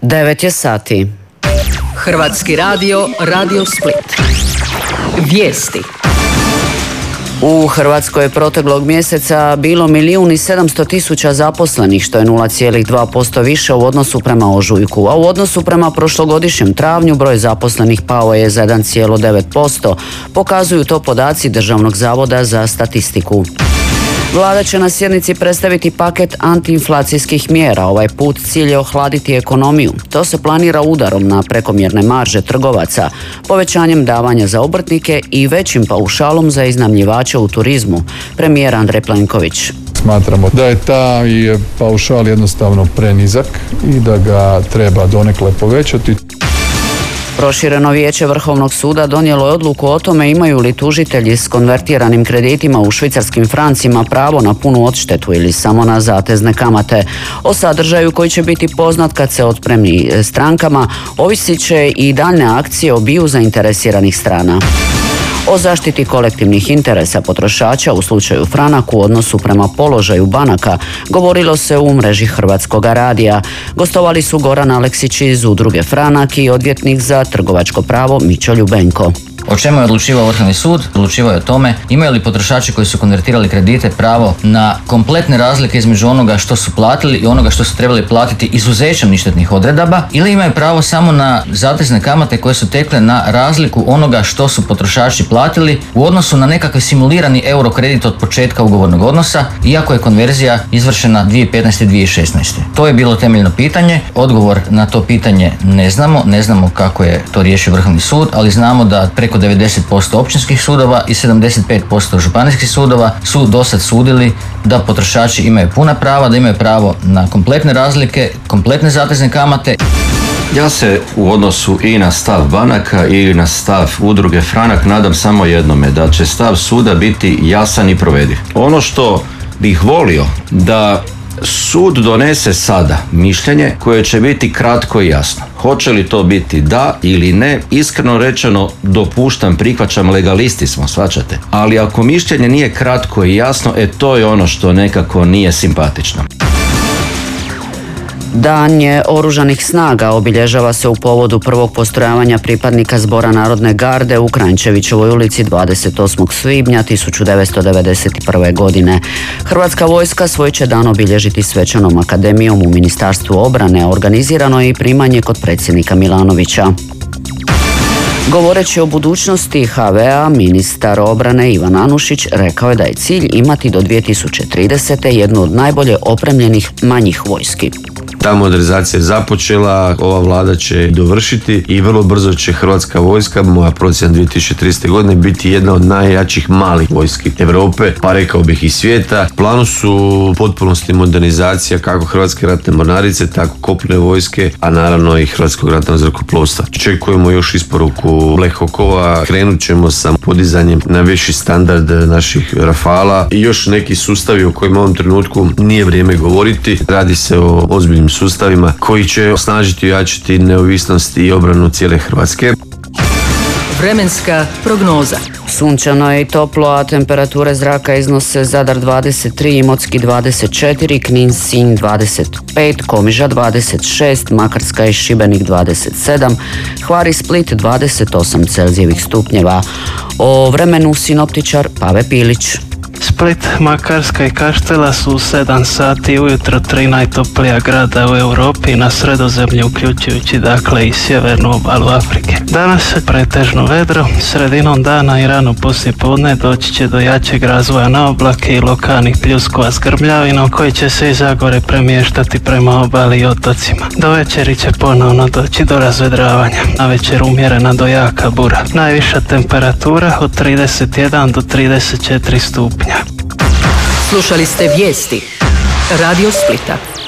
9 je sati. Hrvatski radio, Radio Split. Vijesti. U Hrvatskoj je proteklog mjeseca bilo 1.700.000 zaposlenih, što je 0,2% više u odnosu prema ožujku, a u odnosu prema prošlogodišnjem travnju broj zaposlenih pao je za 1,9%, pokazuju to podaci Državnog zavoda za statistiku. Vlada će na sjednici predstaviti paket antiinflacijskih mjera. Ovaj put cilj je ohladiti ekonomiju. To se planira udarom na prekomjerne marže trgovaca, povećanjem davanja za obrtnike i većim paušalom za iznajmljivače u turizmu. Premijer Andrej Plenković. Smatramo da je taj paušal jednostavno prenizak i da ga treba donekle povećati. Prošireno vijeće Vrhovnog suda donijelo je odluku o tome imaju li tužitelji s konvertiranim kreditima u švicarskim francima pravo na punu odštetu ili samo na zatezne kamate. O sadržaju koji će biti poznat kad se otpremi strankama ovisit će i daljne akcije obiju zainteresiranih strana. O zaštiti kolektivnih interesa potrošača u slučaju Franak u odnosu prema položaju banaka govorilo se u mreži Hrvatskoga radija. Gostovali su Goran Aleksić iz udruge Franak i odvjetnik za trgovačko pravo Mićo Ljubenko. O čemu je odlučivao Vrhovni sud? Odlučivao je o tome imaju li potrošači koji su konvertirali kredite pravo na kompletne razlike između onoga što su platili i onoga što su trebali platiti izuzećem ništetnih odredaba, ili imaju pravo samo na zatezne kamate koje su tekle na razliku onoga što su potrošači platili u odnosu na nekakav simulirani euro kredit od početka ugovornog odnosa, iako je konverzija izvršena 2015. i 2016. To je bilo temeljno pitanje. Odgovor na to pitanje ne znamo kako je to riješio Vrhovni sud, ali znamo da preko 90% općinskih sudova i 75% županijskih sudova su dosad sudili da potrošači imaju puna prava, da imaju pravo na kompletne razlike, kompletne zatezne kamate. Ja se u odnosu i na stav banaka i na stav udruge Franak nadam samo jednome, da će stav suda biti jasan i provediv. Ono što bih volio da sud donese sada mišljenje koje će biti kratko i jasno. Hoće li to biti da ili ne, iskreno rečeno dopuštam, prihvaćam, legalisti smo, shvaćate. Ali ako mišljenje nije kratko i jasno, to je ono što nekako nije simpatično. Dan je Oružanih snaga obilježava se u povodu prvog postrojavanja pripadnika Zbora Narodne garde u Kranjčevićevoj ulici 28. svibnja 1991. godine. Hrvatska vojska svoj će dan obilježiti svečanom akademijom u Ministarstvu obrane, a organizirano je i primanje kod predsjednika Milanovića. Govoreći o budućnosti HV-a, ministar obrane Ivan Anušić rekao je da je cilj imati do 2030. jednu od najbolje opremljenih manjih vojski. Ta modernizacija je započela, ova vlada će dovršiti i vrlo brzo će Hrvatska vojska, moja procjena 2030. godine, biti jedna od najjačih malih vojski Europe, pa rekao bih i svijeta. U planu su u potpunosti modernizacija kako Hrvatske ratne mornarice, tako kopnene vojske, a naravno i Hrvatskog ratnog zrakoplovstva. Očekujemo još isporuku Black Hawkova, krenut ćemo sa podizanjem na viši standard naših Rafala i još neki sustavi o kojima u ovom trenutku nije vrijeme govoriti. Radi se o ozbiljnim sustavima koji će osnažiti i ojačati neovisnost i obranu cijele Hrvatske. Vremenska prognoza. Sunčano je i toplo, a temperature zraka iznose Zadar 23, Imotski 24, Knin, Sinj 25, Komiža 26, Makarska i Šibenik 27, Hvar i Split 28 Celzijevih stupnjeva. O vremenu sinoptičar Pave Pilić. Split, Makarska i Kaštela su u 7 sati ujutro 3 najtoplija grada u Europi na Sredozemlju, uključujući dakle i sjevernu obalu Afrike. Danas je pretežno vedro, sredinom dana i rano poslijepodne doći će do jačeg razvoja na oblake i lokalnih pljuskova s grmljavinom koji će se iz Zagore premještati prema obali i otocima. Do večeri će ponovno doći do razvedravanja, na večer umjerena do jaka bura. Najviša temperatura od 31 do 34 stupnja. Slušali ste vijesti Radio Splita.